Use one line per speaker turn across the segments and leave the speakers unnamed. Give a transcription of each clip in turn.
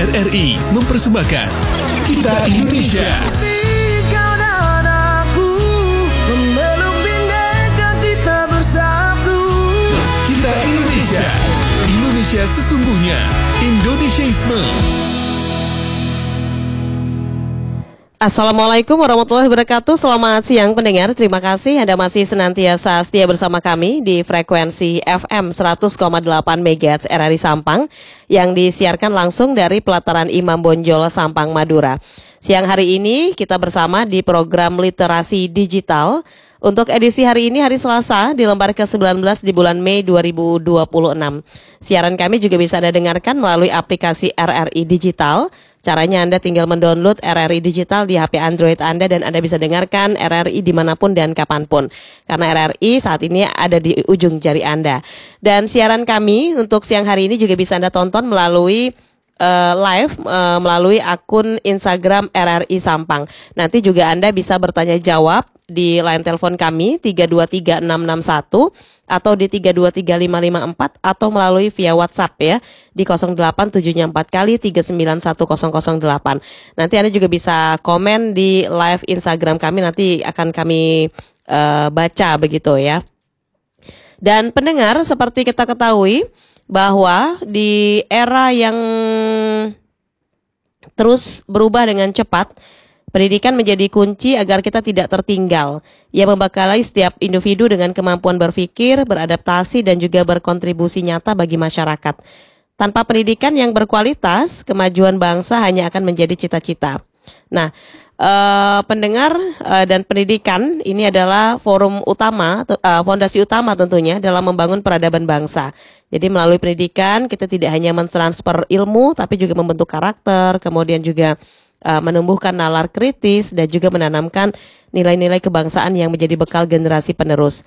RRI mempersembahkan Kita Indonesia.
Kau dan aku memeluk bineka kita bersatu.
Kita Indonesia. Indonesia sesungguhnya. Indonesiaisme.
Assalamualaikum warahmatullahi wabarakatuh. Selamat siang pendengar. Terima kasih Anda masih senantiasa setia bersama kami di frekuensi FM 100,8 MHz RRI Sampang yang disiarkan langsung dari Pelataran Imam Bonjol, Sampang, Madura. Siang hari ini kita bersama di program Literasi Digital. Untuk edisi hari ini, hari Selasa, di lembar ke-19 di bulan Mei 2026. Siaran kami juga bisa Anda dengarkan melalui aplikasi RRI Digital. Caranya Anda tinggal mendownload RRI Digital di HP Android Anda dan Anda bisa dengarkan RRI dimanapun dan kapanpun. Karena RRI saat ini ada di ujung jari Anda. Dan siaran kami untuk siang hari ini juga bisa Anda tonton melalui live melalui akun Instagram RRI Sampang. Nanti juga Anda bisa bertanya jawab di line telepon kami 323661 atau di 323554 atau melalui via WhatsApp ya di 08744 kali 391008. Nanti Anda juga bisa komen di live Instagram kami, nanti akan kami baca begitu ya. Dan pendengar, seperti kita ketahui bahwa di era yang terus berubah dengan cepat, pendidikan menjadi kunci agar kita tidak tertinggal. Ia membekali setiap individu dengan kemampuan berpikir, beradaptasi, dan juga berkontribusi nyata bagi masyarakat. Tanpa pendidikan yang berkualitas, kemajuan bangsa hanya akan menjadi cita-cita. Nah, pendengar dan pendidikan ini adalah forum utama, fondasi utama tentunya dalam membangun peradaban bangsa. Jadi melalui pendidikan kita tidak hanya mentransfer ilmu, tapi juga membentuk karakter, kemudian juga menumbuhkan nalar kritis dan juga menanamkan nilai-nilai kebangsaan yang menjadi bekal generasi penerus.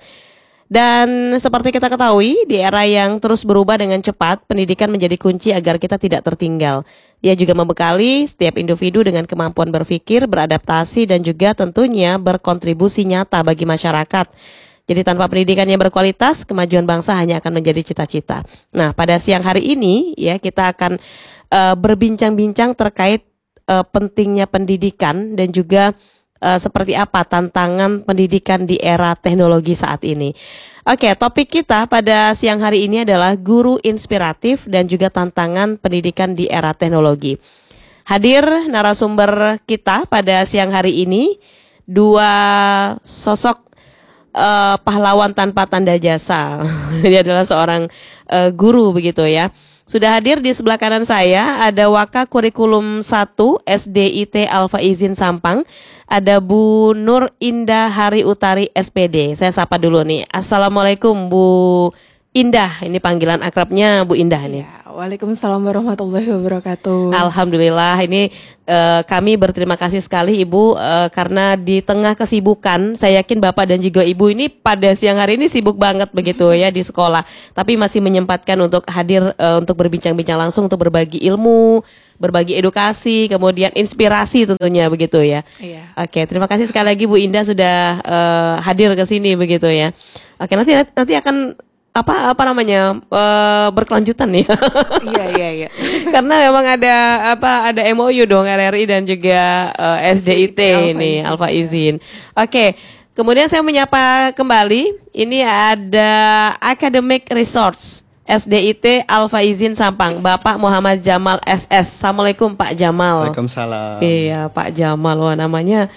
Dan seperti kita ketahui, di era yang terus berubah dengan cepat, pendidikan menjadi kunci agar kita tidak tertinggal. Ia juga membekali setiap individu dengan kemampuan berpikir, beradaptasi, dan juga tentunya berkontribusi nyata bagi masyarakat. Jadi tanpa pendidikan yang berkualitas, kemajuan bangsa hanya akan menjadi cita-cita. Nah, pada siang hari ini ya kita akan berbincang-bincang terkait pentingnya pendidikan dan juga seperti apa tantangan pendidikan di era teknologi saat ini. Oke, topik kita pada siang hari ini adalah guru inspiratif dan juga tantangan pendidikan di era teknologi. Hadir narasumber kita pada siang hari ini, dua sosok pahlawan tanpa tanda jasa. Dia adalah seorang guru begitu ya. Sudah hadir di sebelah kanan saya ada Waka Kurikulum 1 SDIT Alfa Izin Sampang. Ada Bu Nur Indah Hari Utari SPD. Saya sapa dulu nih. Assalamualaikum Bu Indah. Ini panggilan akrabnya Bu Indah nih.
Ya, Waalaikumsalam warahmatullahi wabarakatuh.
Alhamdulillah, ini kami berterima kasih sekali Ibu karena di tengah kesibukan, saya yakin Bapak dan juga Ibu ini pada siang hari ini sibuk banget begitu ya di sekolah, tapi masih menyempatkan untuk hadir untuk berbincang-bincang langsung, untuk berbagi ilmu, berbagi edukasi, kemudian inspirasi tentunya begitu ya.
Iya.
Oke, terima kasih sekali lagi Bu Indah sudah hadir ke sini begitu ya. Oke, nanti akan apa namanya berkelanjutan ya.
Iya.
Karena memang ada MOU dong RRI dan juga SDIT ini Alfa Izin. Oke, kemudian saya menyapa kembali. Ini ada Academic Resource SDIT Alfa Izin Sampang, Bapak Muhammad Jamal SS. Assalamualaikum Pak Jamal.
Waalaikumsalam.
Iya Pak Jamal, wah namanya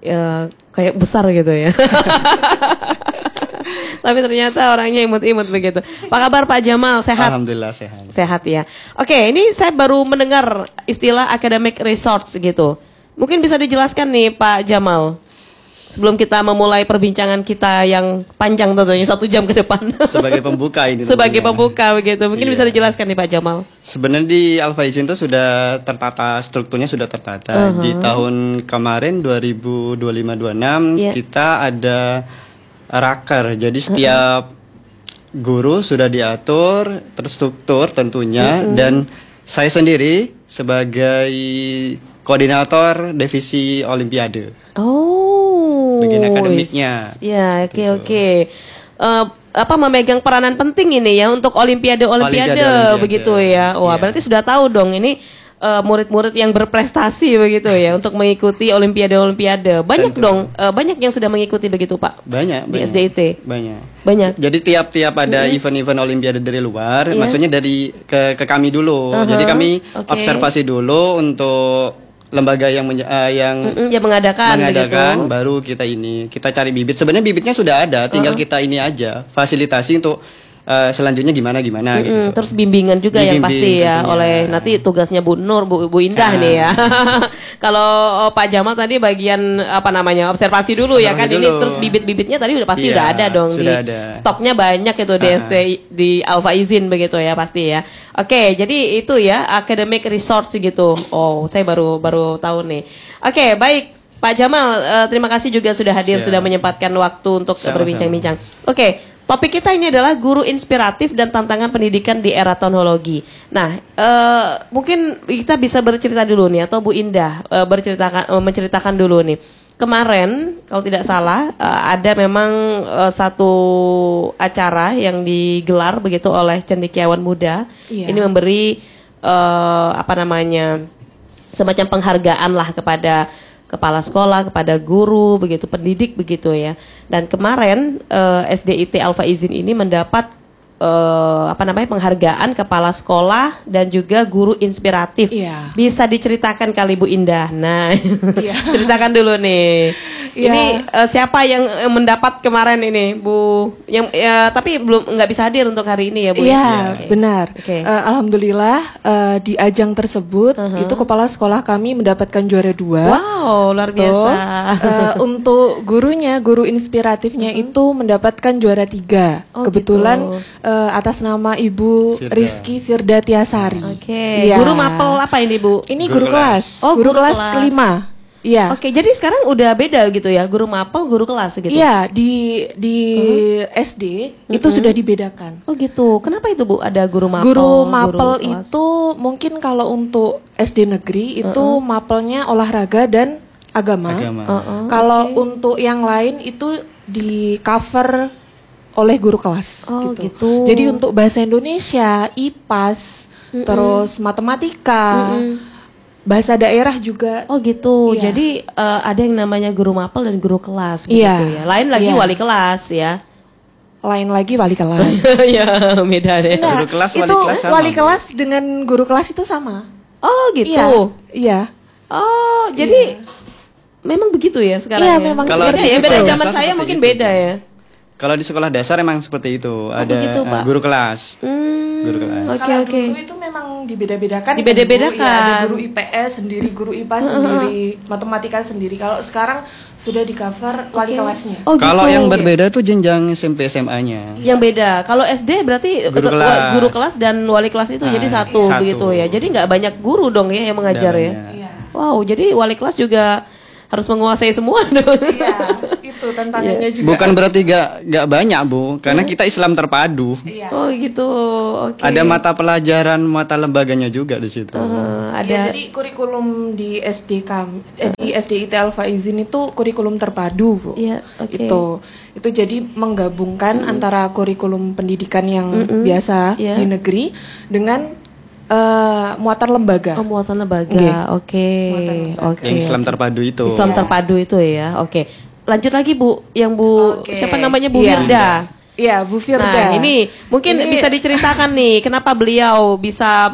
kayak besar gitu ya. Tapi ternyata orangnya imut-imut begitu. Apa kabar Pak Jamal? Sehat?
Alhamdulillah sehat.
Sehat ya. Oke, ini saya baru mendengar istilah academic resource gitu. Mungkin bisa dijelaskan nih Pak Jamal, sebelum kita memulai perbincangan kita yang panjang tentunya 1 jam ke depan.
Sebagai pembuka ini.
Sebagai pembuka begitu. Mungkin bisa dijelaskan nih Pak Jamal.
Sebenarnya di Alfa Izin itu sudah tertata, strukturnya sudah tertata. Di tahun kemarin 2025-26 kita ada raker. Jadi setiap guru sudah diatur, terstruktur tentunya, dan saya sendiri sebagai koordinator divisi Olimpiade.
Oh.
Bagian akademiknya.
Ya, oke. Memegang peranan penting ini ya untuk Olimpiade
Olimpiade.
begitu ya. Wah, berarti sudah tahu dong ini murid-murid yang berprestasi begitu ya untuk mengikuti olimpiade-olimpiade. Banyak dong, banyak yang sudah mengikuti begitu Pak.
Banyak,
Di
banyak.
SDIT.
Banyak. Jadi tiap-tiap ada event-event olimpiade dari luar, maksudnya dari ke kami dulu. Jadi kami observasi dulu untuk lembaga yang
mengadakan begitu.
Baru kita cari bibit. Sebenarnya bibitnya sudah ada, tinggal kita ini aja fasilitasi untuk selanjutnya gimana gitu.
Terus bimbingan juga yang pasti ya
tentunya.
oleh nanti tugasnya Bu Nur, Bu Indah nih ya. Kalau Pak Jamal tadi bagian observasi dulu ya kan, ini terus bibit-bibitnya tadi pasti udah ada dong
ada.
Stoknya banyak itu di di Alfa Izin begitu ya pasti ya. Oke, jadi itu ya academic resource gitu. Oh, saya baru tahu nih. Oke, baik Pak Jamal, terima kasih juga sudah hadir, sudah menyempatkan waktu untuk berbincang-bincang. Oke. Topik kita ini adalah guru inspiratif dan tantangan pendidikan di era teknologi. Nah, mungkin kita bisa bercerita dulu nih, atau Bu Indah menceritakan dulu nih. Kemarin, kalau tidak salah, ada memang satu acara yang digelar begitu oleh cendekiawan muda.
Iya.
Ini memberi semacam penghargaan lah kepada kepala sekolah, kepada guru, begitu pendidik begitu ya. Dan kemarin SDIT Alfa Izin ini mendapat penghargaan kepala sekolah dan juga guru inspiratif.
Iya.
Bisa diceritakan kali Bu Indah. Nah,
Iya.
ceritakan dulu nih.
Iya.
Ini siapa yang mendapat kemarin ini, Bu? Yang tapi nggak bisa hadir untuk hari ini ya, Bu?
Iya,
Oke.
benar.
Oke.
Alhamdulillah di ajang tersebut itu kepala sekolah kami mendapatkan juara 2.
Wow, luar biasa.
Untuk gurunya, guru inspiratifnya itu mendapatkan juara 3.
Oh,
Kebetulan
gitu.
atas nama Ibu Rizky Firda Tiasari.
Oke.
Iya.
Guru mapel apa ini, Bu?
Ini guru kelas.
Oh,
guru
guru
kelas
kelas.
kelima. Iya.
Oke, jadi sekarang udah beda gitu ya, guru mapel, guru kelas gitu.
Iya, di SD itu sudah dibedakan.
Oh gitu. Kenapa itu, Bu? Ada guru mapel?
Guru mapel
kelas?
itu mungkin kalau untuk SD negeri itu mapelnya olahraga dan agama. Kalau untuk yang lain itu di cover oleh guru kelas.
Oh, gitu.
Jadi untuk bahasa Indonesia, IPAS, terus matematika, bahasa daerah juga.
Oh gitu.
Iya.
Jadi ada yang namanya guru mapel dan guru kelas gitu
Iya.
ya. Lain lagi
Iya.
wali kelas ya.
Lain lagi wali kelas.
Ya, beda deh.
Nah,
Guru kelas, wali
itu
kelas sama,
wali
Bu.
kelas dengan guru kelas itu sama.
Oh gitu.
Iya. Iya.
Oh, jadi memang begitu ya sekarang
Iya,
ya?
memang
Kalau
Beda
di
ya, beda
sekolah
zaman
dasar
saya
seperti
mungkin
itu.
beda ya.
Kalau di sekolah dasar emang seperti itu, ada
begitu, Pak.
guru kelas. Guru kelas.
Oke,
Kalau
oke.
dulu itu memang dibeda-bedakan.
Dibeda-bedakan.
Kan, Bu? Ya, ada guru IPS sendiri, guru IPA sendiri, matematika sendiri. Kalau sekarang sudah di cover wali kelasnya.
Oh,
Kalau
gitu.
yang berbeda tuh jenjang SMP SMA-nya.
Yang beda. Kalau SD berarti
Guru kelas.
dan wali kelas itu jadi satu
satu.
begitu ya. Jadi nggak banyak guru dong ya yang mengajar ya.
Banyak.
Iya.
Wow, jadi wali kelas juga harus menguasai semua dong.
Iya, itu tantangannya juga.
Bukan berarti gak banyak, Bu, karena kita Islam terpadu.
Iya.
Oh gitu. Oke.
Ada mata pelajaran, mata lembaganya juga di situ.
ada.
Ya, jadi kurikulum di SD kami, di SDIT Alfa Izin itu kurikulum terpadu, Bu.
Iya, oke.
Itu jadi menggabungkan antara kurikulum pendidikan yang biasa
Iya.
di negeri dengan muatan lembaga.
Oh, muatan lembaga.
Nggih.
Oke.
Muatan lembaga.
Oke.
Yang Islam terpadu itu.
Islam terpadu itu ya. Oke. Lanjut lagi, Bu. Yang Bu
Oke.
siapa namanya, Bu
Iya.
Firda.
Iya, Bu Firda.
Nah, ini mungkin
Ini-
bisa diceritakan nih kenapa beliau bisa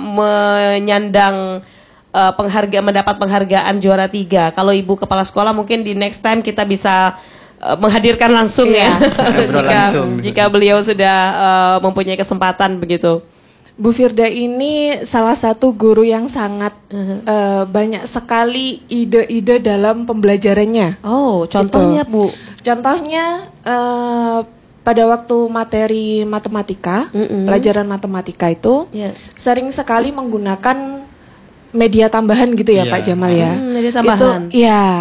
menyandang mendapat penghargaan juara 3. Kalau Ibu kepala sekolah mungkin di next time kita bisa menghadirkan langsung
Iya.
ya.
Ngobrol langsung.
jika beliau sudah mempunyai kesempatan begitu.
Bu Firda ini salah satu guru yang sangat banyak sekali ide-ide dalam pembelajarannya.
Oh, contohnya Bu.
Contohnya pada waktu materi matematika, pelajaran matematika itu
Iya.
sering sekali menggunakan media tambahan gitu ya,
Iya.
Pak Jamal ya.
Media tambahan.
Itu ya,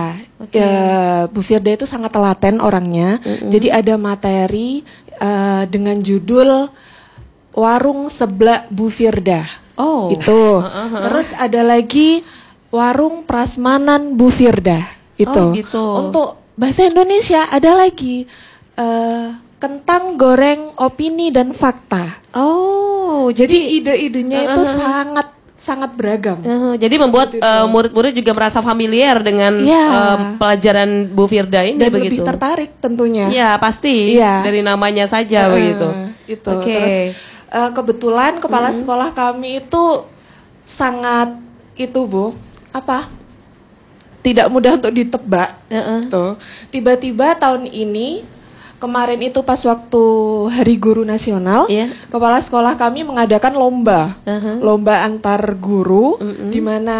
Bu Firda itu sangat telaten orangnya. Jadi ada materi dengan judul Warung Seblak Bu Firda.
Oh.
Itu. Terus ada lagi Warung Prasmanan Bu Firda. Itu.
Oh, gitu.
Untuk bahasa Indonesia ada lagi Kentang Goreng Opini dan Fakta.
Oh,
Jadi ide-idenya itu sangat sangat beragam.
Jadi membuat murid-murid juga merasa familiar dengan pelajaran Bu Firda ini
dan
begitu.
Lebih tertarik tentunya.
Ya pasti dari namanya saja begitu.
Itu. Terus kebetulan kepala sekolah kami itu sangat itu Bu, tidak mudah untuk ditebak. Tuh. Tiba-tiba tahun ini kemarin itu pas waktu Hari Guru Nasional, kepala sekolah kami mengadakan lomba antar guru, di mana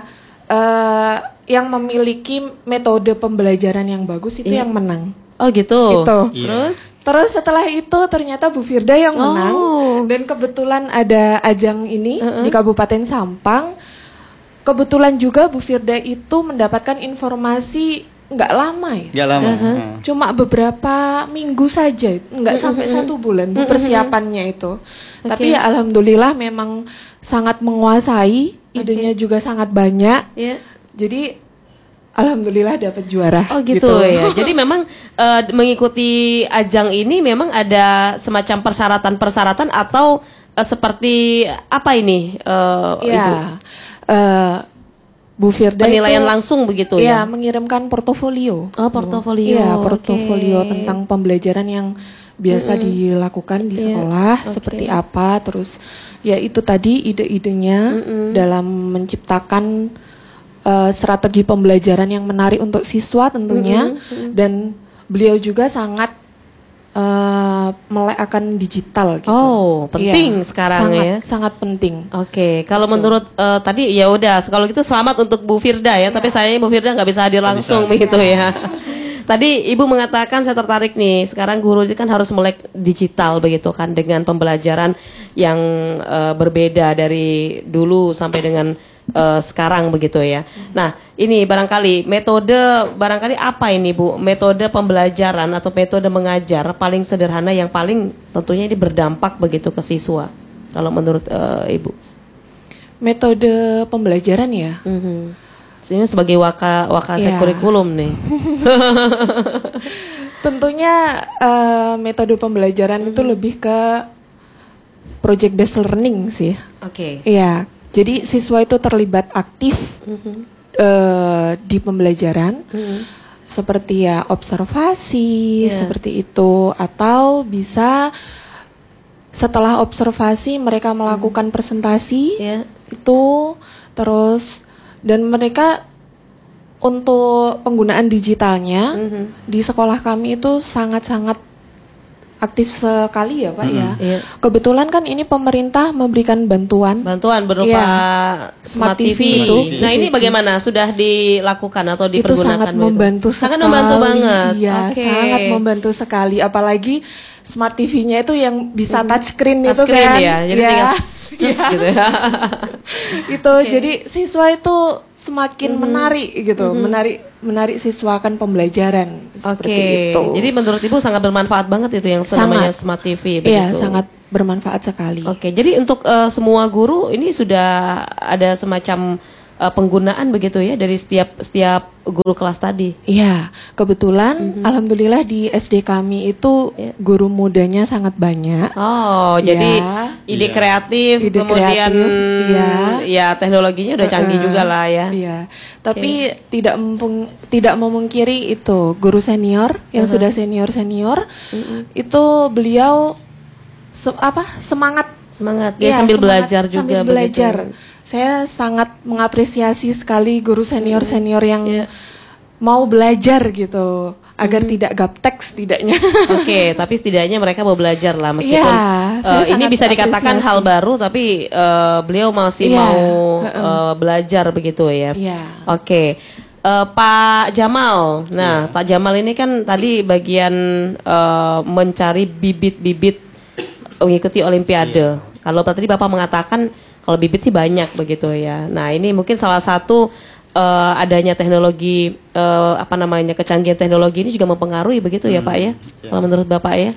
yang memiliki metode pembelajaran yang bagus itu yang menang.
Oh gitu.
Gitu.
Terus
setelah itu ternyata Bu Firda yang menang, dan kebetulan ada ajang ini di Kabupaten Sampang. Kebetulan juga Bu Firda itu mendapatkan informasi nggak lama ya.
Nggak lama.
Cuma beberapa minggu saja, nggak sampai 1 bulan persiapannya itu. Tapi ya alhamdulillah memang sangat menguasai, idenya juga sangat banyak. Jadi alhamdulillah dapat juara.
Oh gitu ya. Jadi memang mengikuti ajang ini memang ada semacam persyaratan-persyaratan atau seperti apa ini, Ibu? Bu Firda penilaian itu, langsung begitu ya?
Mengirimkan portofolio.
Oh, portofolio.
Iya, portofolio tentang pembelajaran yang biasa dilakukan di sekolah seperti apa, terus ya itu tadi ide-idenya dalam menciptakan strategi pembelajaran yang menarik untuk siswa tentunya, dan beliau juga sangat melek akan digital gitu.
Oh, penting sekarang
sangat penting.
Oke, kalau menurut tadi ya udah, kalau gitu selamat untuk Bu Firda ya. Tapi sayangnya Bu Firda nggak bisa hadir langsung begitu ya. Tadi Ibu mengatakan saya tertarik nih, sekarang guru itu kan harus melek digital begitu kan, dengan pembelajaran yang berbeda dari dulu sampai dengan sekarang begitu ya. Nah, ini barangkali apa ini Bu? Metode pembelajaran atau metode mengajar paling sederhana yang paling tentunya ini berdampak begitu ke siswa. Kalau menurut Ibu?
Metode pembelajaran ya.
Ini sebagai wakasek kurikulum nih.
Tentunya metode pembelajaran itu lebih ke project based learning sih.
Oke.
Iya. Jadi siswa itu terlibat aktif di pembelajaran, seperti ya observasi, seperti itu, atau bisa setelah observasi mereka melakukan presentasi, itu terus, dan mereka untuk penggunaan digitalnya di sekolah kami itu sangat-sangat aktif sekali ya Pak ya. Kebetulan kan ini pemerintah memberikan bantuan
berupa Smart TV itu. Nah, ini bagaimana? Sudah dilakukan atau dipergunakan?
Itu sangat membantu sekali.
Sangat membantu banget.
Iya, sangat membantu sekali. Apalagi Smart TV-nya itu yang bisa touchscreen itu kan.
Ya, jadi tinggal gitu ya.
Itu jadi siswa itu semakin menarik gitu, menarik siswa akan pembelajaran seperti itu.
Jadi menurut Ibu sangat bermanfaat banget itu yang namanya Smart TV begitu.
Iya, sangat bermanfaat sekali.
Oke, jadi untuk semua guru ini sudah ada semacam penggunaan begitu ya dari setiap guru kelas tadi.
Iya, kebetulan alhamdulillah di SD kami itu guru mudanya sangat banyak.
Oh, jadi ide kreatif, kemudian ya teknologinya udah canggih juga lah ya.
Iya. Tapi tidak memungkiri itu guru senior yang sudah senior itu beliau semangat
dia sambil belajar juga
sambil belajar. Saya sangat mengapresiasi sekali guru senior yang mau belajar gitu, agar tidak gaptek setidaknya.
Oke, tapi setidaknya mereka mau belajar lah meskipun ini bisa dikatakan hal baru, tapi beliau masih mau belajar begitu ya. Oke. Pak Jamal, Pak Jamal ini kan tadi bagian mencari bibit-bibit mengikuti Olimpiade. Kalau tadi Bapak mengatakan kalau bibit sih banyak begitu ya. Nah, ini mungkin salah satu adanya teknologi kecanggihan teknologi ini juga mempengaruhi begitu ya Pak ya. Kalau menurut Bapak ya.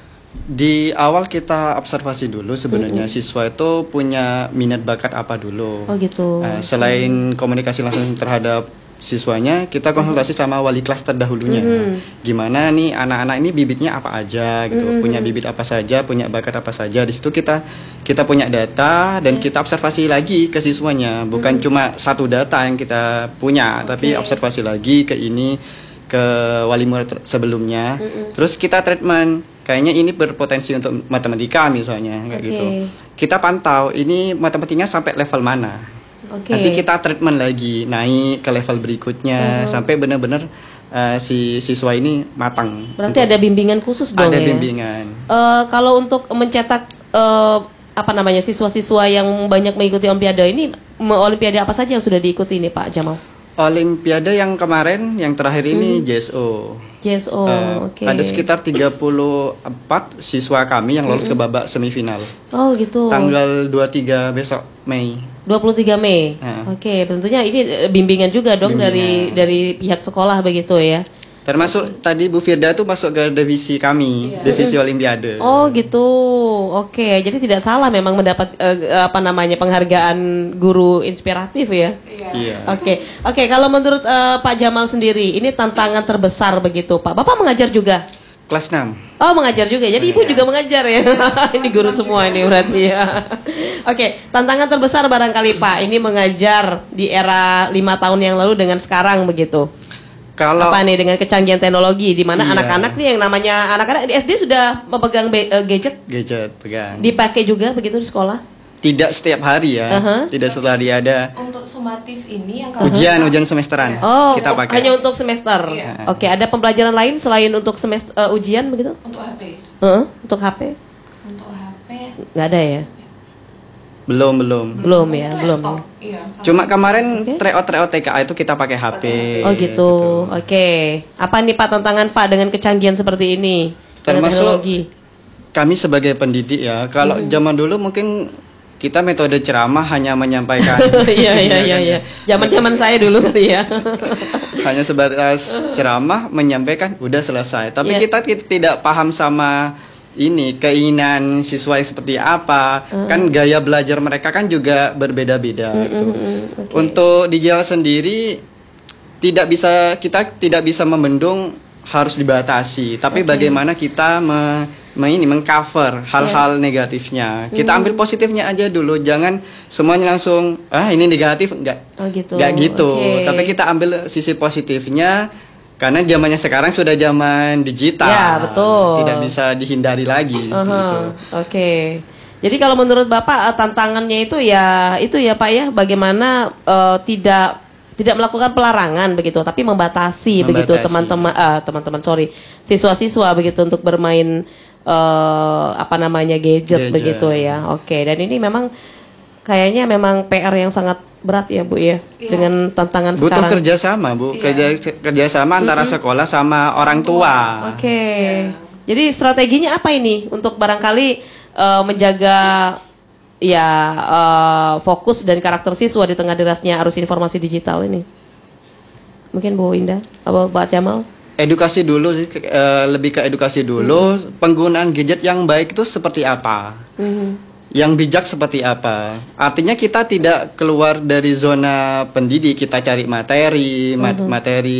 Di awal kita observasi dulu sebenarnya siswa itu punya minat bakat apa dulu.
Oh gitu.
Selain komunikasi langsung terhadap siswanya, kita konsultasi sama wali kelas terdahulunya. Gimana nih anak-anak ini bibitnya apa aja gitu, punya bibit apa saja, punya bakat apa saja. Di situ kita punya data dan kita observasi lagi ke siswanya. Bukan cuma satu data yang kita punya, tapi observasi lagi ke ini, ke wali murid sebelumnya. Terus kita treatment. Kayaknya ini berpotensi untuk matematika misalnya kayak gitu. Kita pantau ini matematikanya sampai level mana. Nanti kita treatment lagi, naik ke level berikutnya sampai benar-benar si siswa ini matang.
Berarti ada bimbingan khusus dong
ya? Ada
ya?
bimbingan.
Kalau untuk mencetak siswa-siswa yang banyak mengikuti Olimpiade ini, Olimpiade apa saja yang sudah diikuti ini Pak Jamal?
Olimpiade yang kemarin, yang terakhir ini JSO.
Oke.
Ada sekitar 34 siswa kami yang lolos ke babak semifinal.
Oh gitu.
Tanggal 23 besok Mei.
23 Mei. Oke, tentunya ini bimbingan juga dong dari pihak sekolah begitu ya.
Termasuk tadi Bu Firda tuh masuk ke divisi kami, divisi Olimpiade.
Oh gitu. Oke, jadi tidak salah memang mendapat penghargaan guru inspiratif ya.
Iya.
Oke, kalau menurut Pak Jamal sendiri, ini tantangan terbesar begitu, Pak. Bapak mengajar juga?
Kelas 6.
Oh, mengajar juga. Jadi Ibu juga mengajar ya. Ini guru semua ini berarti ya. Oke, tantangan terbesar barangkali Pak, ini mengajar di era 5 tahun yang lalu dengan sekarang begitu.
Kalau
Apa nih dengan kecanggihan teknologi di mana anak-anak nih yang namanya anak-anak di SD sudah memegang gadget
pegang.
dipakai juga begitu di sekolah?
Tidak setiap hari ya. Tidak setiap hari ada.
Untuk sumatif ini yang
Ujian semesteran.
Oh,
kita pakai.
hanya untuk semester. Oke, ada pembelajaran lain selain untuk semester ujian begitu?
untuk HP.
Untuk HP?
Untuk HP
Nggak ada ya?
Belum.
Belum ya, belum.
iya.
Cuma kemarin tryout TKA itu kita pakai HP.
Oh gitu. Oke. Apa nih Pak tantangan Pak dengan kecanggihan seperti ini? Dengan
Termasuk
teknologi?
kami sebagai pendidik ya. Kalau zaman dulu mungkin kita metode ceramah hanya menyampaikan.
Iya. Zaman saya dulu tadi ya.
Hanya sebatas ceramah menyampaikan udah selesai. Tapi kita tidak paham sama ini keinginan siswa yang seperti apa. Kan gaya belajar mereka kan juga berbeda-beda gitu. Untuk di Jal sendiri kita tidak bisa membendung harus dibatasi. Tapi bagaimana kita mengcover hal-hal negatifnya. Kita ambil positifnya aja dulu, jangan semuanya langsung ini negatif, enggak gitu. Tapi kita ambil sisi positifnya karena zamannya sekarang sudah zaman digital.
Ya, betul.
Tidak bisa dihindari lagi gitu.
Oke. Jadi kalau menurut Bapak tantangannya itu ya Pak ya, bagaimana tidak melakukan pelarangan begitu, tapi membatasi. Begitu teman-teman siswa-siswa begitu untuk bermain gadget begitu ya. Oke, dan ini memang kayaknya memang PR yang sangat berat ya Bu ya, dengan tantangan
butuh
sekarang.
kerjasama Bu, kerjasama antara sekolah sama orang tua.
Oke. Jadi strateginya apa ini untuk barangkali menjaga fokus dan karakter siswa di tengah derasnya arus informasi digital ini? Mungkin Bu Indah atau Pak Jamal?
Edukasi dulu sih, lebih ke edukasi dulu. Penggunaan gadget yang baik itu seperti apa? Yang bijak seperti apa? Artinya kita tidak keluar dari zona pendidik, kita cari materi